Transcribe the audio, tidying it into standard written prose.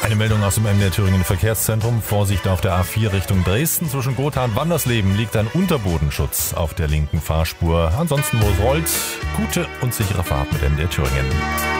Eine Meldung aus dem MDR Thüringen Verkehrszentrum. Vorsicht auf der A4 Richtung Dresden. Zwischen Gotha und Wandersleben liegt ein Unterbodenschutz auf der linken Fahrspur. Ansonsten, wo es rollt, gute und sichere Fahrt mit MDR Thüringen.